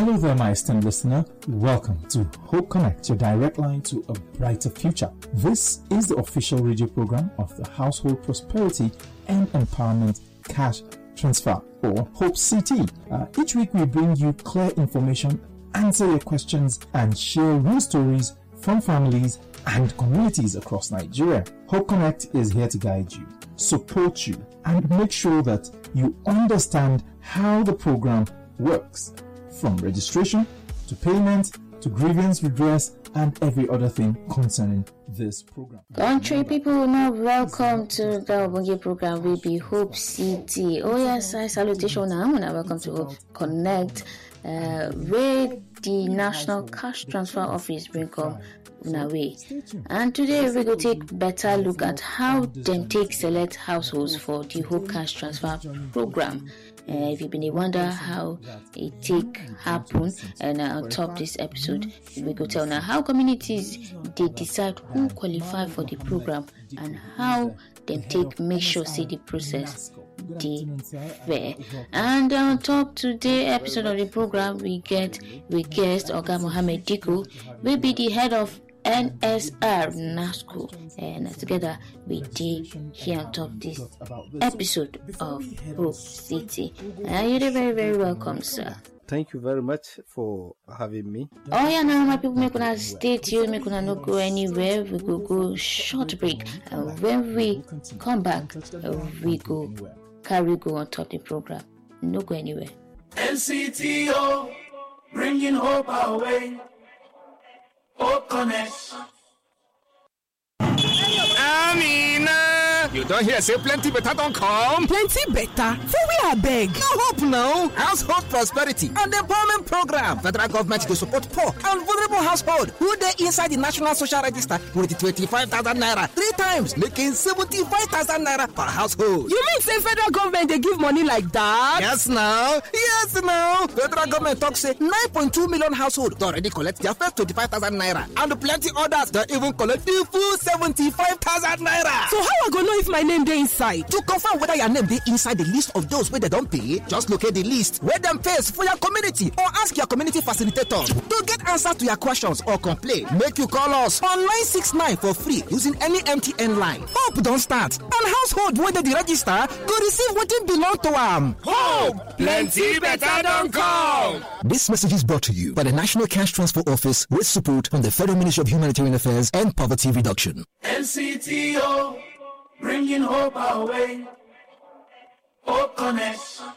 Hello there, my esteemed listener. Welcome to Hope Connect, your direct line to a brighter future. This is the official radio program of the Household Prosperity and Empowerment Cash Transfer, or Hope CT. Each week we bring you clear information, answer your questions, and share real stories from families and communities across Nigeria. Hope Connect is here to guide you, support you, and make sure that you understand how the program works, from registration to payment to grievance redress and every other thing concerning this program. Country people, now welcome to the Obonge program. We be Hope CT. Oh yes, I salutation now. Welcome to Hope Connect. Where the National Cash Transfer Office bring come way. And today we go take better look at how them take select households for the Hope Cash Transfer program. If you've been wonder how it take happen, and on top this episode we go tell now how communities they decide who qualify for the program and how them take make sure see the process the fair. And on top today episode of the program we guest Oga Mohammed Diko will be the head of NSR NASCO, and together we did here on top this episode of Hope City. You're very, very welcome, sir. Thank you very much for having me. Oh yeah, now my people make una stay tuned, make una not go anywhere. We go short break, and when we come back, we go carry go on top the program. No go anywhere. NCTO, bringing hope our way. Hope Connect. Amina, you don't hear say plenty better don't come. Plenty better? For we are beg. No hope now. Household Prosperity and Empowerment Program. Federal government to support poor and vulnerable household who they inside the National Social Register with 25,000 naira 3 times, making 75,000 naira per household. You mean say federal government they give money like that? Yes now. Federal government talks say 9.2 million households already collect their first 25,000 naira, and plenty others that even collect the full 75,000 naira. So how I go know if my name dey inside? To confirm whether your name dey inside the list of those where they don't pay, just locate the list where them pays for your community or ask your community facilitator to get answers to your questions or complaint. Make you call us on 969 for free using any MTN line. Hope don't start, and household where they register go receive what it belong to them. Hope, plenty better don't come. This message is brought to you by the National Cash Transfer Office with support from the Federal Ministry of Humanitarian Affairs and Poverty Reduction. NCTO, bringing hope our way. Hope Connect.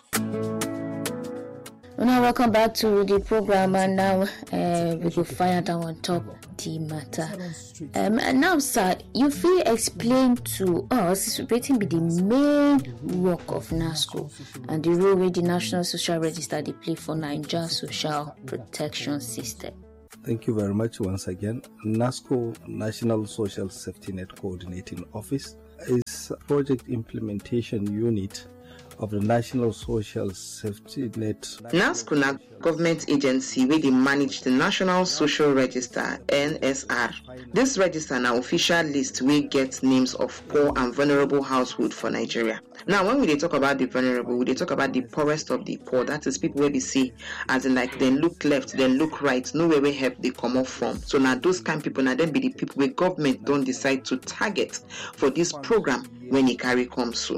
Now welcome back to the program, and now we go fire down on top the matter. And now, sir, you feel explain to us what be the main work of NASCO and the role where the National Social Register they play for Nigeria social protection system. Thank you very much once again. NASCO, National Social Safety Net Coordinating Office, is a project implementation unit of the National Social Safety Net. NASCO na government agency where they manage the National Social Register (NSR). This register na official list where get names of poor and vulnerable household for Nigeria. Now, when we talk about the vulnerable, we talk about the poorest of the poor. That is people where we see as in like then look left, then look right, nowhere where help they come off from. So now those kind of people now then be the people where government don't decide to target for this program when it carry comes so.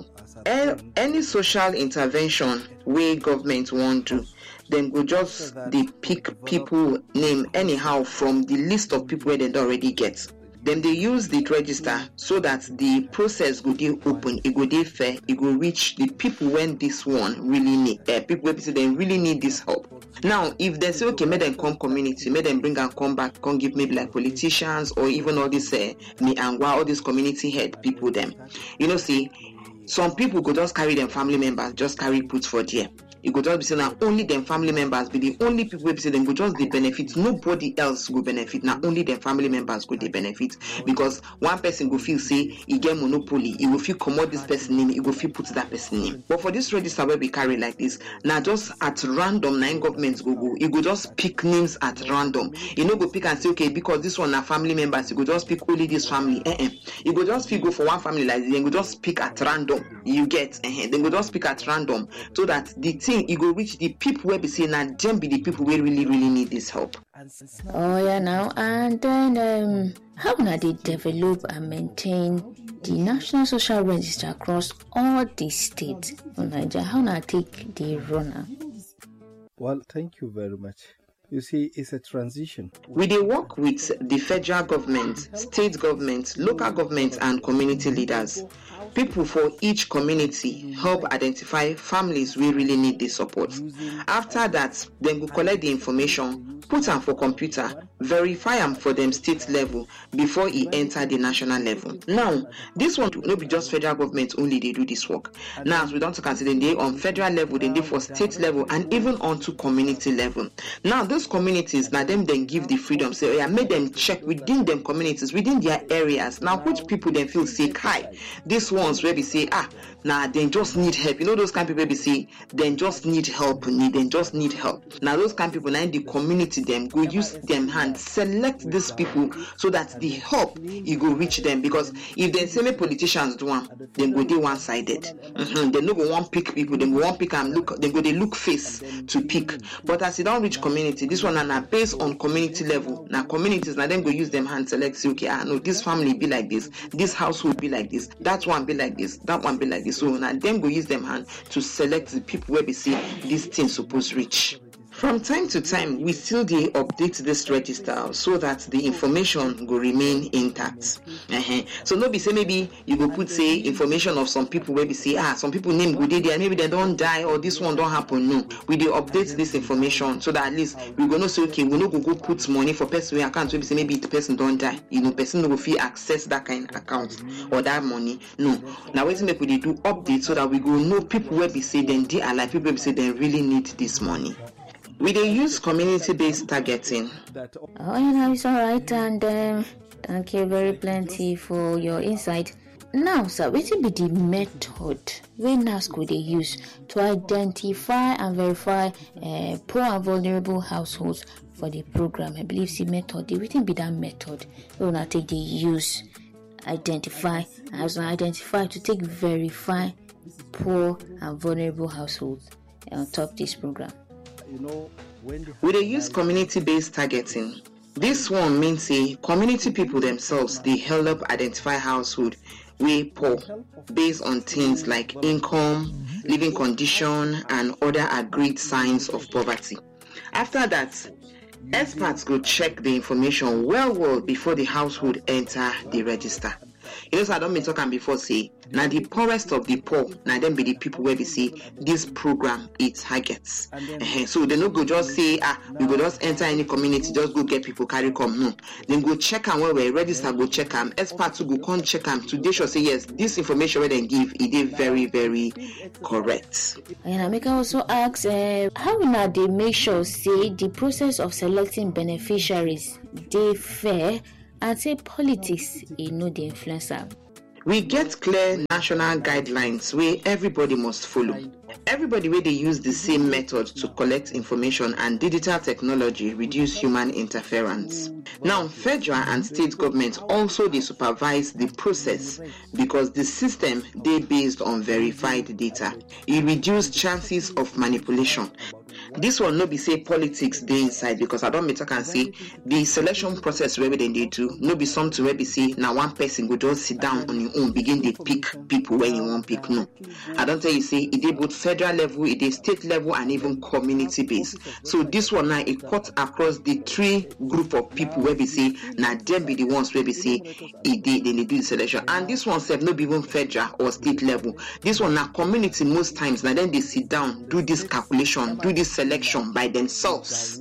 Any social intervention where government want to, then go just they pick people name anyhow from the list of people where they already get. Then they use the register so that the process go dey open, it go dey fair, it go reach the people when this one really need. People where they really need this help. Now, if they say okay, make them come community, make them bring and come back, come give maybe like politicians or even all this all these community head people them. You know, see. Some people go just carry them family members, just carry put for there. You go just be saying now only them family members be the only people who say them go just they benefit. Nobody else go benefit. Now only them family members go they benefit. Because one person go feel say he get monopoly, he will feel commode this person name, he go feel put that person name. But for this register where we carry like this, now just at random 9 governments go. You go just pick names at random. You know go pick and say okay because this one are family members, you go just pick only this family. You go just pick go for one family like this, then go just pick at random. You get then go just pick at random so that the thing mean it go reach the people where be say now them be the people where really need this help. Oh yeah, now and then how na they develop and maintain the National Social Register across all the states of Nigeria? How na take the runner? Well, thank you very much. You see, it's a transition. We dey work with the federal government, state government, local government, and community leaders. People for each community help identify families we really need the support. After that, then we collect the information, put them for computer, verify them for them state level before it enter the national level. Now, this one no be just federal government only they do this work. Now, as we don't consider they on federal level, then they for state level and even onto community level. Now, those communities, now them then give the freedom, say, oh yeah, make them check within them communities, within their areas. Now, which people then feel sick, hi, this ones where we say, now they just need help. You know those kind of people we say, they just need help, they just need help. Now those kind of people, now in the community, them go use them hand, select these people so that the help you go reach them. Because if they say politicians do one, then go they one-sided. They no go one pick people, then go one pick and look, then go they look face to pick. But as it don't reach community, this one are now based on community level. Now communities, now them go use them hand select, say, okay, no, this family be like this household be like this, that one be like this, that one be like this. So now them go use them hand to select the people where we see this thing supposed reach. From time to time, we still dey update this register so that the information will remain intact. So no be say maybe you go put say information of some people where we say some people name go dey there, maybe they don't die or this one don't happen. No, we dey update this information so that at least we gonna say okay, we no go put money for person account where we say maybe the person don't die. You know, person no go fit access that kind of account or that money. No. Now wait make we dey do update so that we go know people where we say then they are like people where we say they really need this money. We dey use community-based targeting. Oh, you know, it's all right, and thank you very plenty for your insight. Now, sir, what will be the method wey NASCO dey use to identify and verify poor and vulnerable households for the program? I believe the method, what will be that method we will take the use, identify, to verify poor and vulnerable households on top this program? We dey use community-based targeting. This one means say community people themselves they help identify household wey poor based on things like income, living condition, and other agreed signs of poverty. After that, experts go check the information well before the household enter the register. You know, so I don't been talking before say now the poorest of the poor, now them be the people where we see this program it targets. So they no go just say we go just enter any community, just go get people carry come. No, then go check them where we register, go check them. Experts go come check them today. Should say yes, this information where they give it is very very correct. And I make also ask how now they make sure say the process of selecting beneficiaries they fair. And say politics, you know, the influencer. We get clear national guidelines where everybody must follow. Everybody where they use the same method to collect information, and digital technology reduce human interference. Now, federal and state governments also they supervise the process because the system they based on verified data. It reduces chances of manipulation. This one no be say politics dey inside because I don't talk and say the selection process where they do no be something where we say now one person go just sit down on your own begin they pick people when you want pick. No, I don't tell you say it dey both federal level, it is state level, and even community based. So this one now it cuts across the three group of people where we say now them be the ones where we say it dey then they do the selection. And this one self no be even federal or state level. This one now community most times now then they sit down do this calculation, do this selection by themselves.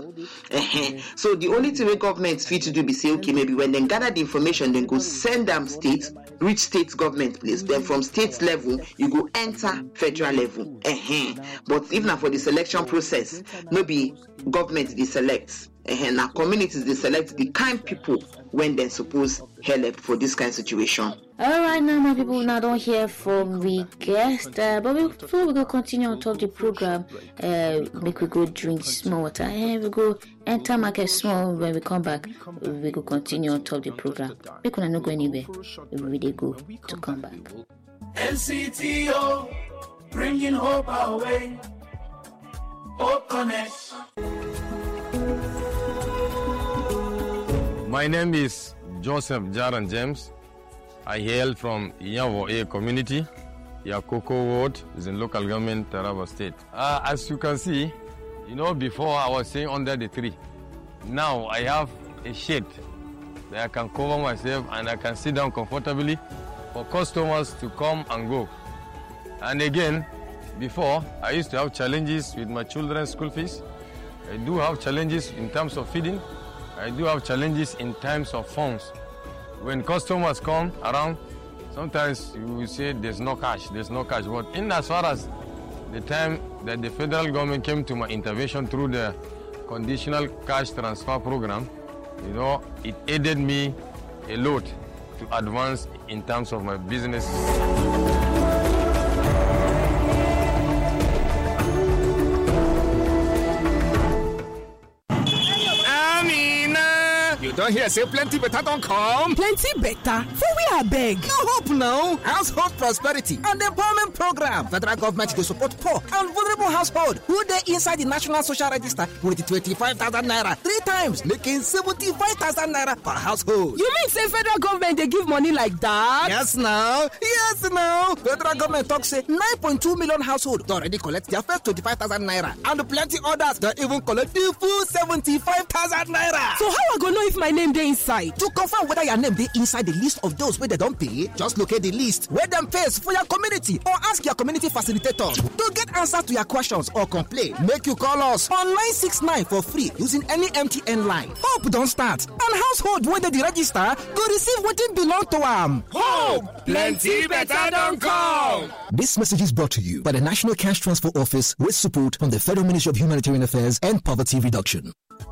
So the only thing we government fit to do be say okay, maybe when they gather the information then go send them state, reach state government place, then from state level you go enter federal level. But if not for the selection process, no be government they select. Now communities they select the kind people when they suppose help for this kind of situation. Alright, now my people now don't hear from the guest, but before we go continue on top the program, make we go drink small water, we go enter market small. When we come back, we go continue on top the program. We can not go anywhere, we really go to come back. NCTO, bringing hope our way. Hope Connect. My name is Joseph Jaran James. I hail from Yavo A community. Yakoko Ward is in local government, Taraba State. As you can see, before I was staying under the tree. Now I have a shade that I can cover myself and I can sit down comfortably for customers to come and go. And again, before, I used to have challenges with my children's school fees. I do have challenges in terms of feeding. I do have challenges in terms of funds. When customers come around, sometimes you will say there's no cash. But in as far as the time that the federal government came to my intervention through the conditional cash transfer program, it aided me a lot to advance in terms of my business. Don't hear say plenty better don't come. Plenty better? For we are beg. No hope now. Household Prosperity and Empowerment Program. Federal government to support poor and vulnerable household who they inside the National Social Register with 25,000 naira 3 times, making 75,000 naira per household. You mean say federal government they give money like that? Yes now. Federal government talks say 9.2 million households already collect their first 25,000 naira and plenty others that even collect the full 75,000 naira. So how I go know if my name dey inside? To confirm whether your name dey inside the list of those where they don't pay, just locate the list where them pays for your community or ask your community facilitator. To get answers to your questions or complain, make you call us on 969 for free using any MTN line. Hope don't start and household when they register go receive what it belong to them. Hope plenty better don't come. This message is brought to you by the National Cash Transfer Office with support from the Federal Ministry of Humanitarian Affairs and Poverty Reduction.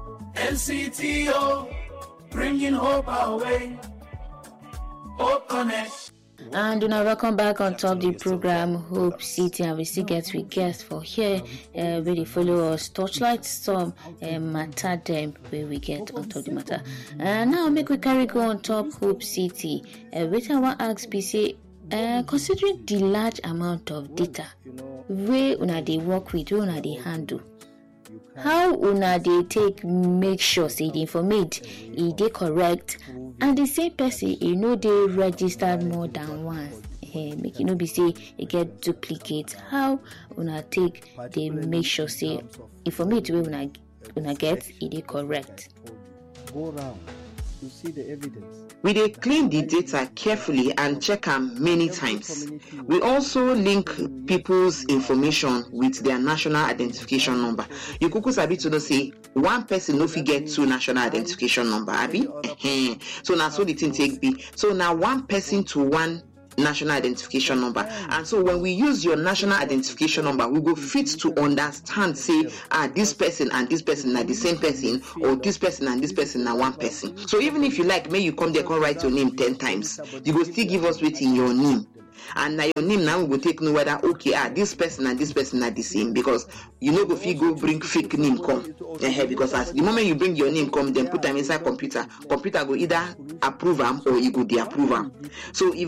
NCTO, bringing hope our way. Hope Connect. And now welcome back on top the program Hope City, and we still get guests for here where they follow us torchlight some matter them where we get on top the matter. And now make we carry go on top Hope City. Which I want to ask BC, considering the large amount of data where una they work with, where una they handle, how una they take make sure say the information is they correct and the same person they registered more than once, make it no be say it get duplicate. How una take they make sure say information where una get it they correct? Go around to see the evidence. We dey clean the data carefully and check them many times. We also link people's information with their national identification number. You kuku sabi to know say one person no fit get 2 national identification number, abi? So now so the thing take be. So now one person to one national identification number, and so when we use your national identification number, we go fit to understand say this person and this person are the same person, or this person and this person are one person. So even if you like, may you come there, come write your name 10 times, you go still give us waiting your name. And now your name now we go take know whether this person and this person are the same, because you know if you go bring fake name come because as the moment you bring your name come, then put them inside computer go either approve them or you go disapprove them. So if